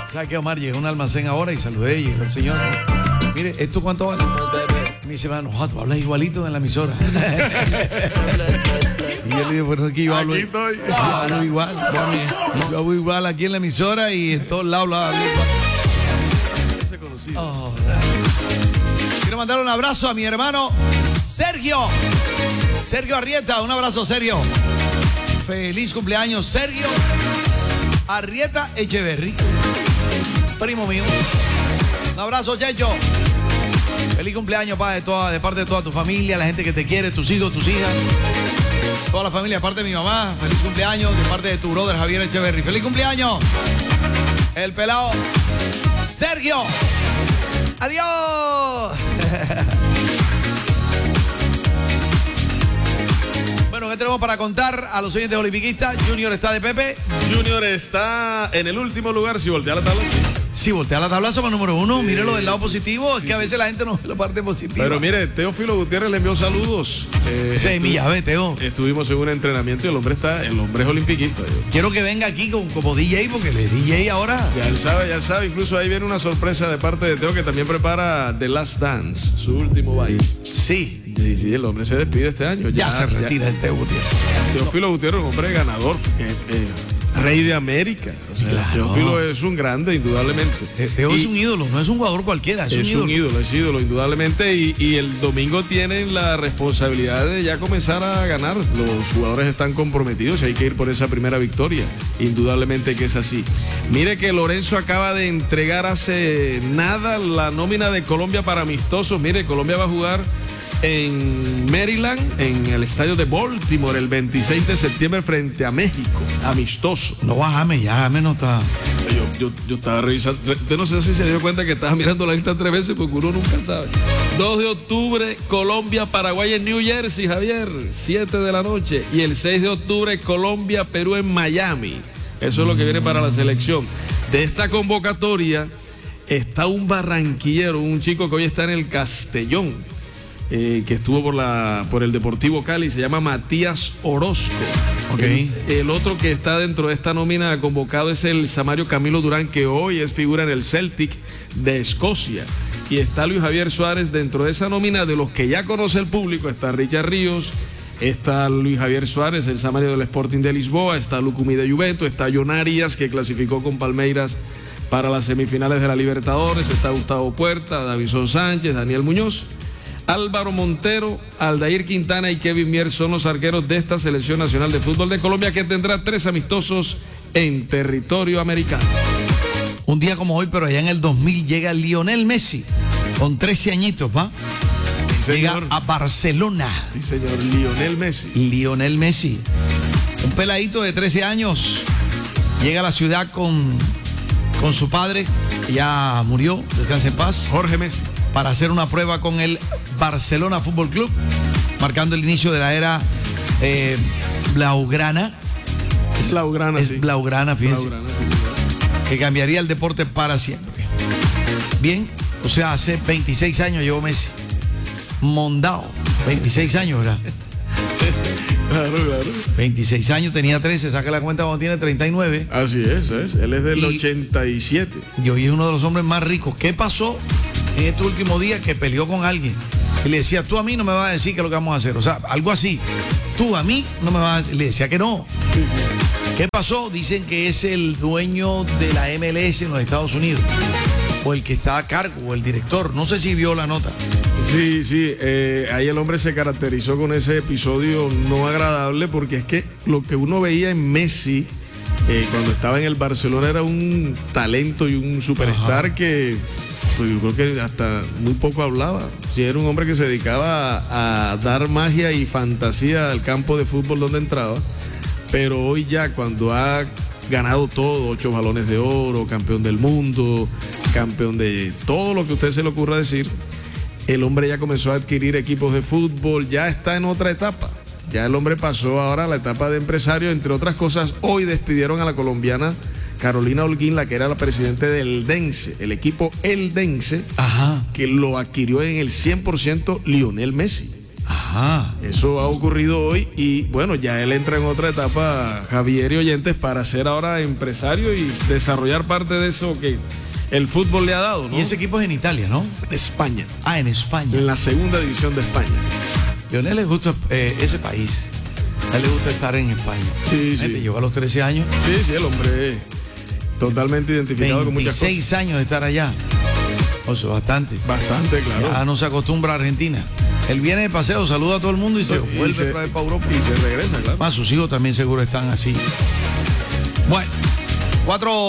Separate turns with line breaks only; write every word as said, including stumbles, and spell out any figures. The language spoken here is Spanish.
¿Sabes qué, Omar? Llegué a un almacén ahora y saludé y llegó el señor. Mire, ¿esto cuánto vale? Me dice, mano, tú hablas igualito en la emisora. Y yo le digo, bueno, aquí yo hablo,
aquí estoy.
yo hablo igual. Yo hablo igual aquí en la emisora y en todos lados lo hablo igual. Oh, quiero mandar un abrazo a mi hermano Sergio. Sergio Arrieta, un abrazo, Sergio. Feliz cumpleaños, Sergio Arrieta Echeverry, primo mío. Un abrazo, Checho. Feliz cumpleaños, pa, de, toda, de parte de toda tu familia, la gente que te quiere, tus hijos, tus hijas, toda la familia, de parte de mi mamá. Feliz cumpleaños, de parte de tu brother Javier Echeverry. Feliz cumpleaños, el pelado Sergio. Adiós. Bueno, ¿qué tenemos para contar a los siguientes olimpiquistas? Junior está de Pepe.
Junior está en el último lugar, si voltea la tabla.
Si voltea la tabla, somos número uno.
Sí,
mírelo del lado
sí,
positivo.
sí,
es que a veces
sí.
la gente no ve la parte positiva.
Pero mire, Teófilo Gutiérrez le envió saludos. Eh,
Ese es mi llave, Teo.
Estuvimos en un entrenamiento y el hombre está, el hombre es olimpiquista.
Quiero que venga aquí con, como D J, porque le D J ahora.
Ya él sabe, ya él sabe. Incluso ahí viene una sorpresa de parte de Teo, que también prepara The Last Dance, su último baile.
Sí.
Sí, sí, el hombre se despide este año.
Ya,
Ya,
se retira
ya.
el Teo Gutiérrez.
Teófilo Gutiérrez, hombre ganador, eh, eh, rey de América. O sea,
Claro.
Teófilo es un grande, indudablemente.
Teo
Y
es un ídolo, no es un jugador cualquiera, es,
es
un ídolo.
un ídolo, es ídolo, indudablemente. Y, y el domingo tienen la responsabilidad de ya comenzar a ganar. Los jugadores están comprometidos y hay que ir por esa primera victoria. Indudablemente que es así. Mire que Lorenzo acaba de entregar hace nada la nómina de Colombia para amistosos. Mire, Colombia va a jugar en Maryland, en el estadio de Baltimore, el veintiséis de septiembre frente a México, amistoso.
No bajame, ya James no está.
Yo, yo, yo estaba revisando, usted no sé si se dio cuenta que estaba mirando la lista tres veces porque uno nunca sabe. dos de octubre, Colombia, Paraguay en New Jersey, Javier, siete de la noche. Y el seis de octubre, Colombia, Perú en Miami. Eso es lo que viene para la selección. De esta convocatoria está un barranquillero, un chico que hoy está en el Castellón. Eh, que estuvo por la por el Deportivo Cali, se llama Matías Orozco.
Okay.
El, el otro que está dentro de esta nómina convocado es el Samario Camilo Durán, que hoy es figura en el Celtic de Escocia. Y está Luis Javier Suárez dentro de esa nómina, de los que ya conoce el público. Está Richard Ríos, está Luis Javier Suárez, el Samario del Sporting de Lisboa, está Lucumí de Juventus, está John Arias, que clasificó con Palmeiras para las semifinales de la Libertadores, está Gustavo Puerta, Davison Sánchez, Daniel Muñoz, Álvaro Montero, Aldair Quintana y Kevin Mier son los arqueros de esta selección nacional de fútbol de Colombia, que tendrá tres amistosos en territorio americano.
Un día como hoy, pero allá en el dos mil, llega Lionel Messi, con trece añitos, ¿va?
Sí,
llega
señor.
a Barcelona.
Sí, señor, Lionel Messi.
Lionel Messi, un peladito de trece años, llega a la ciudad con, con su padre, que ya murió, descanse en paz,
Jorge Messi.
para hacer una prueba con el Barcelona Fútbol Club, marcando el inicio de la era eh, blaugrana.
Es Blaugrana,
es
sí.
Blaugrana, fíjense,
Blaugrana, sí,
que cambiaría el deporte para siempre. Bien, o sea, hace veintiséis años llegó Messi. Mondao, veintiséis años, ¿verdad?
claro, claro.
veintiséis años, tenía trece, saca la cuenta cuando tiene treinta y nueve.
Así es, es. Él es del
Y-
ochenta y siete.
Y hoy es uno de los hombres más ricos. ¿Qué pasó en este último día? Que peleó con alguien y le decía, tú a mí no me vas a decir qué es lo que vamos a hacer. O sea, algo así. Tú a mí no me vas a decir. Le decía que no.
Sí, sí.
¿Qué pasó? Dicen que es el dueño de la M L S en los Estados Unidos, o el que está a cargo, o el director. No sé si vio la nota.
Sí, sí, eh, ahí el hombre se caracterizó con ese episodio no agradable, porque es que lo que uno veía en Messi eh, cuando estaba en el Barcelona era un talento y un superstar. Ajá. Que pues, yo creo que hasta muy poco hablaba. Sí, era un hombre que se dedicaba a, a dar magia y fantasía al campo de fútbol donde entraba, pero hoy ya cuando ha ganado todo, ocho balones de oro, campeón del mundo, campeón de todo lo que a usted se le ocurra decir, el hombre ya comenzó a adquirir equipos de fútbol, ya está en otra etapa. Ya el hombre pasó ahora a la etapa de empresario, entre otras cosas. Hoy despidieron a la colombiana Carolina Holguín, la que era la presidente del Dense, el equipo El Dense,
Ajá.
que lo adquirió en el cien por ciento Lionel Messi.
Ajá.
Eso ha ocurrido hoy y bueno, ya él entra en otra etapa, Javier y oyentes, para ser ahora empresario y desarrollar parte de eso que el fútbol le ha dado, ¿no?
Y ese equipo es en Italia, ¿no?
España.
Ah, en España.
En la segunda división de España.
Leonel le gusta eh, ese país. A él le gusta estar en España.
Sí,
Gente,
sí.
llegó a los trece años.
Sí, sí, el hombre totalmente identificado con muchas cosas.
veintiséis años de estar allá. O sea, bastante.
Bastante, claro.
Ya no se acostumbra a Argentina. Él viene de paseo, saluda a todo el mundo y se
Y
vuelve
se-
a traer para Europa.
Y se regresa, claro.
Más sus hijos también seguro están así. Bueno, cuatro